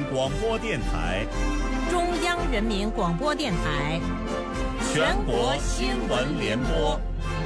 广播电台、 中央人民广播电台、 全国新闻联播。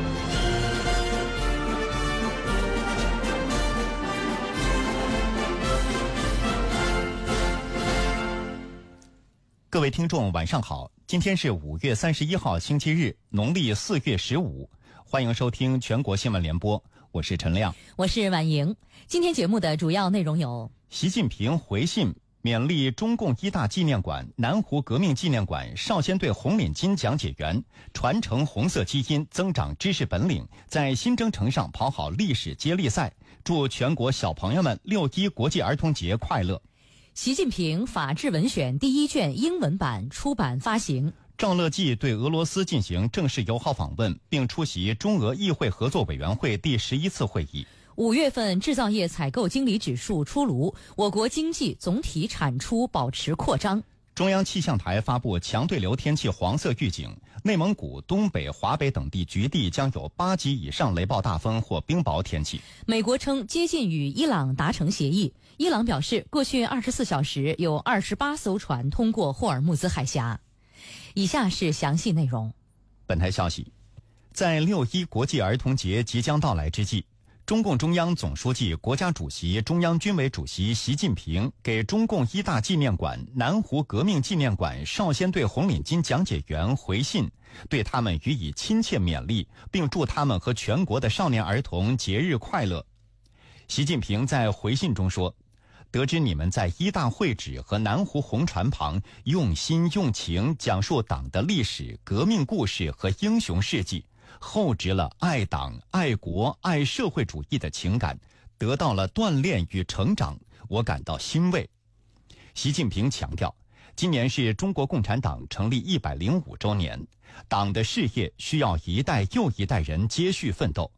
各位听众晚上好，今天是5月31号星期日，农历4月15，欢迎收听全国新闻联播，我是陈亮， 我是婉莹。今天节目的主要内容有： 习近平回信勉励中共一大纪念馆、南湖革命纪念馆少先队红领巾讲解员传承红色基因，增长知识本领，在新征程上跑好历史接力赛，祝全国小朋友们6·1国际儿童节快乐。 习近平法治文选第1卷英文版出版发行。 赵乐际对俄罗斯进行正式友好访问，并出席中俄议会合作委员会第11次会议。 5月份制造业采购经理指数出炉，我国经济总体产出保持扩张。 中央气象台发布强对流天气黄色预警，内蒙古、东北、华北等地局地将有8级以上雷暴大风或冰雹天气。 美国称接近与伊朗达成协议，伊朗表示过去24小时有28艘船通过霍尔木兹海峡。以下是详细内容。 本台消息，在6·1国际儿童节即将到来之际，中共中央总书记、国家主席、中央军委主席习近平给中共一大纪念馆、南湖革命纪念馆少先队红领巾讲解员回信，对他们予以亲切勉励，并祝他们和全国的少年儿童节日快乐。习近平在回信中说，得知你们在一大会址和南湖红船旁用心用情讲述党的历史、革命故事和英雄事迹，厚植了爱党、爱国、爱社会主义的情感，得到了锻炼与成长，我感到欣慰。习近平强调，今年是中国共产党成立105周年，党的事业需要一代又一代人接续奋斗，